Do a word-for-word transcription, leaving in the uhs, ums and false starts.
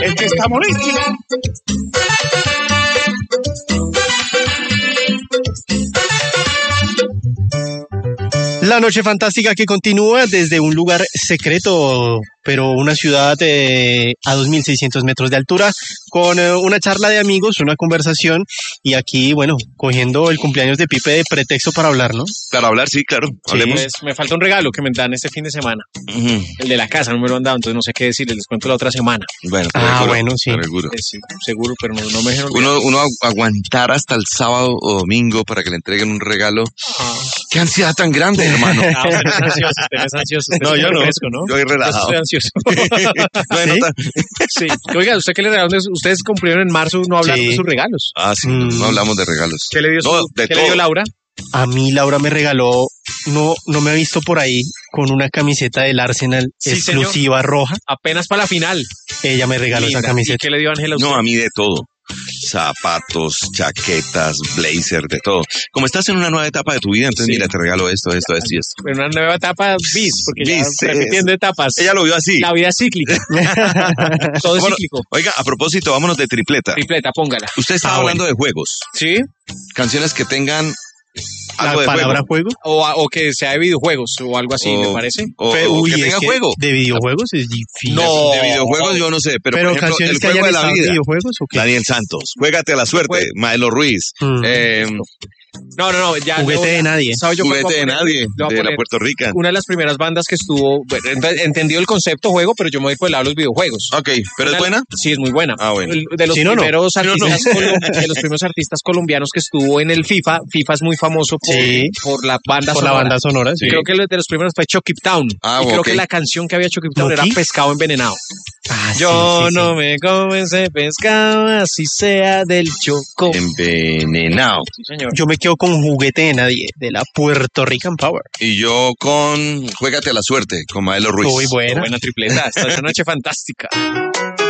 Es que está buenísimo. La noche fantástica que continúa desde un lugar secreto, pero una ciudad eh, a dos mil seiscientos metros de altura, con eh, una charla de amigos, una conversación, y aquí, bueno, cogiendo el cumpleaños de Pipe de pretexto para hablar, ¿no? Para hablar, sí, claro. Hablemos. Sí, pues, me falta un regalo que me dan este fin de semana. Uh-huh. El de la casa, no me lo han dado, entonces no sé qué decirles, les cuento la otra semana. Bueno, ah, seguro, bueno, sí. Seguro. Eh, sí, seguro, pero no, no me dejen Uno, uno agu- aguantar hasta el sábado o domingo para que le entreguen un regalo. Ah. ¡Qué ansiedad tan grande, hermano! Ah, usted no es ansioso, usted no es ansioso. Usted No, es yo no. fresco, ¿no? Yo soy relajado. Yo soy ansioso. No hay ¿Sí? nota. Sí. Oiga, ¿usted qué le regalaron? Ustedes cumplieron en marzo, no hablaron Sí. de sus regalos. Ah, sí, Mm. no hablamos de regalos. ¿Qué le dio, su, No, de ¿qué todo. le dio Laura? A mí Laura me regaló, no, no me ha visto por ahí, con una camiseta del Arsenal Sí, exclusiva roja. Apenas para la final. Ella me regaló Linda. esa ¿Y camiseta. qué le dio Ángela a usted? No, a mí de todo. Zapatos, chaquetas, blazer, de todo. Como estás en una nueva etapa de tu vida, entonces Sí. mira, te regalo esto, esto, esto y esto. En una nueva etapa bis, porque ya Bis, sí, repitiendo etapas. Ella lo vio así. La vida es cíclica. Todo es Bueno, cíclico. Oiga, a propósito, vámonos de tripleta. Tripleta, póngala. Usted estaba Ah, hablando de juegos. ¿Sí? Canciones que tengan La algo de palabra juego. juego. O, o que sea de videojuegos o algo así, O- ¿le parece? O, Fe- o uy, que es tenga que juego. de videojuegos es difícil. No. De videojuegos yo no sé, pero, Pero, por ejemplo, canciones el que juego hayan de la estado en vida. videojuegos o qué. Daniel Santos, juégate a la suerte, Jue- Maelo Ruiz, Mm. eh, No, no, no. Ya Juguete le voy a- de nadie. ¿sabe yo cuál voy juguete a de poner? nadie, Le voy a de la poner Puerto Rica. Una de las primeras bandas que estuvo, bueno, ent- entendido el concepto juego, pero yo me voy por el lado de los videojuegos. Ok, ¿pero Una- es buena? Sí, es muy buena. Ah, bueno. El- De los Sí, no, no. primeros Sí, no, no. artistas colom- de los primeros artistas colombianos que estuvo en el FIFA. FIFA es muy famoso por, Sí. por la banda Por la sonora. banda sonora, sí. Creo que el de los primeros fue Chucky Town. Ah, y creo ok. que la canción que había Chucky Town era ¿Monkey? Pescado Envenenado. Ah, sí, Yo sí, no sí. me como ese pescado, así sea del Choco. Envenenado. Sí, señor. Yo me quedo con Juguete de Nadie, de la Puerto Rican Power. Y yo con Juégate a la suerte, con Maelo Ruiz. Muy buena. Buena tripleta. Esta es una noche fantástica.